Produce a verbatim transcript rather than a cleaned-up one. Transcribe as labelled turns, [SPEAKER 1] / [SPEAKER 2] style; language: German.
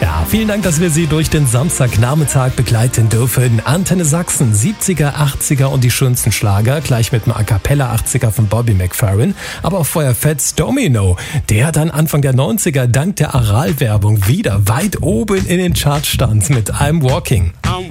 [SPEAKER 1] Ja, vielen Dank, dass wir Sie durch den Samstagnachmittag begleiten dürfen. Antenne Sachsen, siebziger, achtziger und die schönsten Schlager, gleich mit einem A Cappella achtziger von Bobby McFerrin. Aber auch vorher Fats Domino, der dann Anfang der neunziger dank der Aral-Werbung wieder weit oben in den Charts stand mit I'm Walking.